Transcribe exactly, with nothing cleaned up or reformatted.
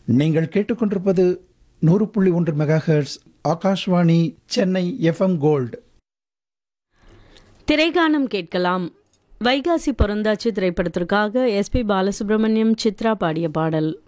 நீங்கள் கேட்டுக்கொண்டிருப்பது நூறு புள்ளி ஒன்று mega hertz Akashvani Chennai FM gold. திரைகானம் கேட்கலாம். வைகாசி பொருந்தாச்சி திரைப்படத்திற்காக எஸ் பி பாலசுப்ரமணியம், சித்ரா பாடிய பாடல்.